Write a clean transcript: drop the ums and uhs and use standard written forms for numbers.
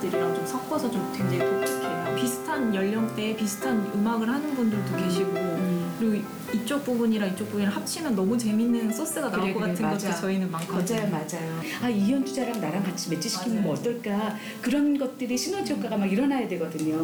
것들이랑 좀 섞어서 좀 굉장히 독특해요. 비슷한 연령대에 비슷한 음악을 하는 분들도 계시고 그리고 이쪽 부분이랑 이쪽 부분이랑 합치면 너무 재밌는 소스가 나올 것 같은 맞아. 것도 저희는 많거든요. 맞아요. 아, 이현주자랑 나랑 같이 매치시키면 뭐 어떨까? 그런 것들이 시너지 효과가 막 일어나야 되거든요.